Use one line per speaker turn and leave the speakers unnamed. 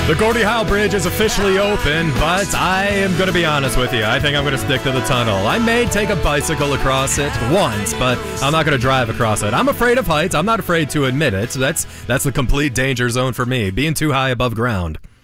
The Gordie Howe Bridge is officially open, but I am going to be honest with you. I think I'm going to stick to the tunnel. I may take a bicycle across it once, but I'm not going to drive across it. I'm afraid of heights. I'm not afraid to admit it. That's the complete danger zone for me, being too high above ground.